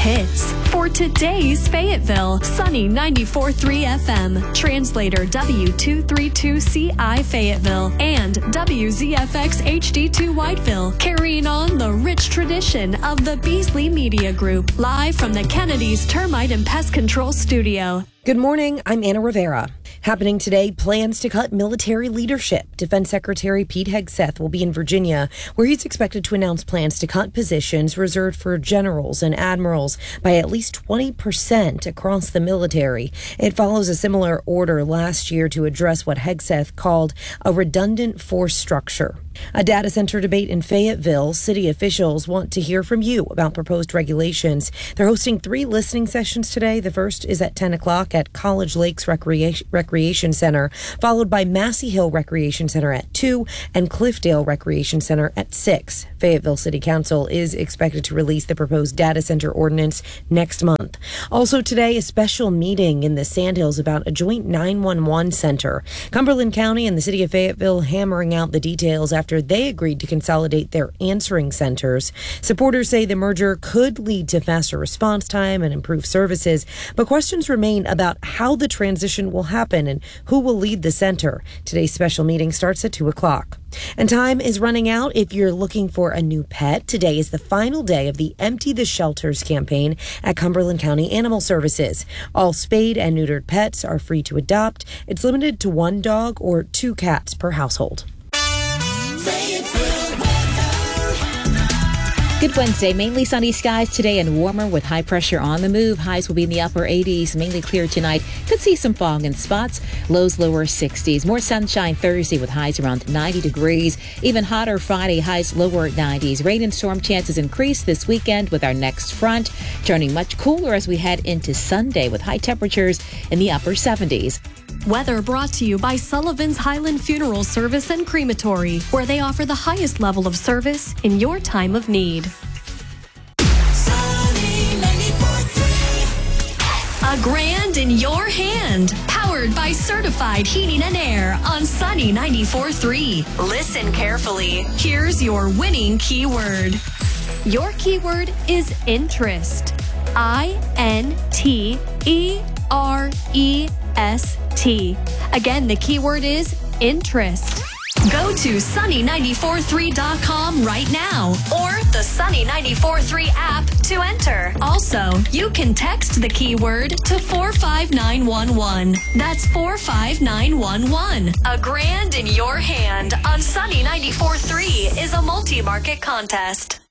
hits for today's Fayetteville. Sunny 94.3 FM. Translator W232CI Fayetteville and WZFX HD2 Whiteville. Carrying on the rich tradition of the Beasley Media Group. Live from the Kennedy's Termite and Pest Control Studio. Good morning, I'm Anna Rivera. Happening today, plans to cut military leadership. Defense Secretary Pete Hegseth will be in Virginia, where he's expected to announce plans to cut positions reserved for generals and admirals by at least 20% across the military. It follows a similar order last year to address what Hegseth called a redundant force structure. A data center debate in Fayetteville. City officials want to hear from you about proposed regulations. They're hosting 3 listening sessions today. The first is at 10 o'clock at College Lakes Recreation Center, followed by Massey Hill Recreation Center at 2 and Cliffdale Recreation Center at 6. Fayetteville City Council is expected to release the proposed data center ordinance next month. Also today, a special meeting in the Sandhills about a joint 911 center. Cumberland County and the city of Fayetteville hammering out the details after they agreed to consolidate their answering centers. Supporters say the merger could lead to faster response time and improved services, but questions remain about how the transition will happen and who will lead the center. Today's special meeting starts at 2 o'clock. And time is running out if you're looking for a new pet. Today is the final day of the Empty the Shelters campaign at Cumberland County Animal Services. All spayed and neutered pets are free to adopt. It's limited to 1 dog or 2 cats per household. Good Wednesday. Mainly sunny skies today and warmer with high pressure on the move. Highs will be in the upper 80s, mainly clear tonight. Could see some fog in spots. Lows lower 60s. More sunshine Thursday with highs around 90 degrees. Even hotter Friday, highs lower 90s. Rain and storm chances increase this weekend with our next front, turning much cooler as we head into Sunday with high temperatures in the upper 70s. Weather brought to you by Sullivan's Highland Funeral Service and Crematory, where they offer the highest level of service in your time of need. A grand in your hand, powered by Certified Heating and Air on Sunny 94.3. Listen carefully. Here's your winning keyword. Your keyword is interest. INTEREST. Again, the keyword is interest. Go to sunny943.com right now or the Sunny 94.3 app to enter. Also, you can text the keyword to 45911. That's 45911. A grand in your hand on Sunny 94.3 is a multi-market contest.